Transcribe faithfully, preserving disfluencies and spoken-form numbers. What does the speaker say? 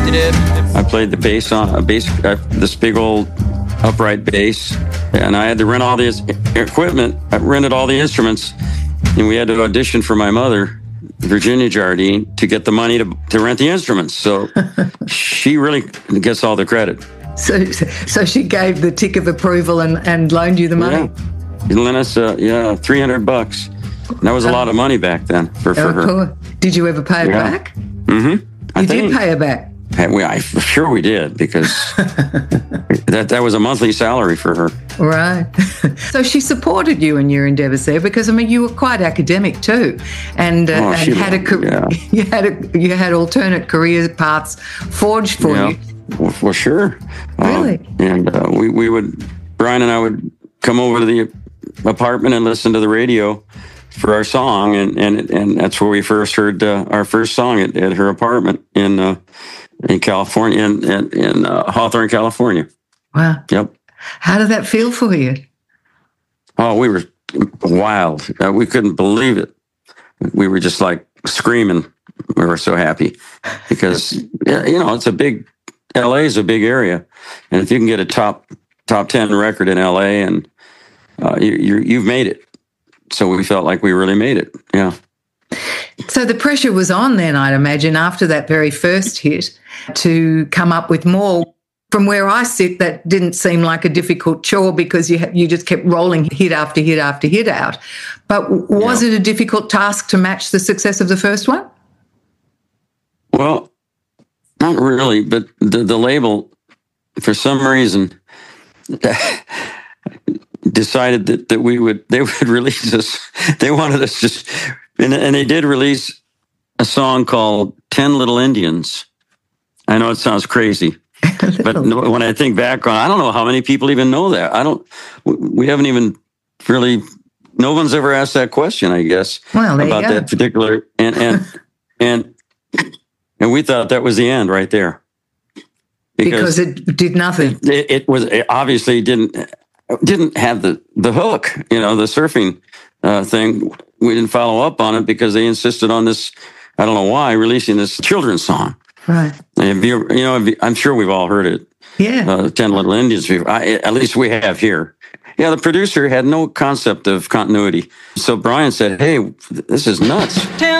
I played the bass on a bass, uh, this big old upright bass, and I had to rent all this equipment. I rented all the instruments, and we had to audition for my mother, Virginia Jardine, to get the money to, to rent the instruments. So she really gets all the credit. So, so she gave the tick of approval and, and loaned you the money. Yeah, lent us, uh, yeah, three hundred bucks. That was a lot of money back then for, for oh, her. Cool. Did you ever pay it yeah. back? Mm-hmm. I You think. did pay her back. We, I, sure we did, because that that was a monthly salary for her. Right. So she supported you in your endeavours there, because I mean you were quite academic too, and uh, Oh, and she had a loved it, ca- yeah. you had a, you had alternate career paths forged for Yeah. you. Well, well, sure. Really? Um, and uh, we we would Brian and I would come over to the apartment and listen to the radio for our song, and and and that's where we first heard uh, our first song at, at her apartment in uh, in California, in in, in uh, Hawthorne, California. Wow. Yep. How did that feel for you? Oh, we were wild. Uh, we couldn't believe it. We were just like screaming. We were so happy because you know it's a big. L A is a big area, and if you can get a top top ten record in L A, and uh, you, you you've made it. So we felt like we really made it. Yeah. So the pressure was on then, I'd imagine, after that very first hit, to come up with more. From where I sit, that didn't seem like a difficult chore, because you you just kept rolling hit after hit after hit out. But was Yeah. it a difficult task to match the success of the first one? Well, not really, but the the label, for some reason, decided that, that we would they would release us. They wanted us just, and, and they did release a song called ten Little Indians. I know it sounds crazy, but when I think back on, I don't know how many people even know that. I don't. We haven't even really. No one's ever asked that question, I guess, Well, there about you go. that particular, and and and and we thought that was the end right there, Because it did nothing. it, it was it obviously didn't didn't have the the hook, you know, the surfing uh, thing. We didn't follow up on it because they insisted on this. I don't know why, releasing this children's song. Right. And if you, you know, if you, I'm sure we've all heard it. Yeah. Uh, Ten Little Indians. before. I, at least we have here. Yeah, the producer had no concept of continuity. So Brian said, "Hey, this is nuts."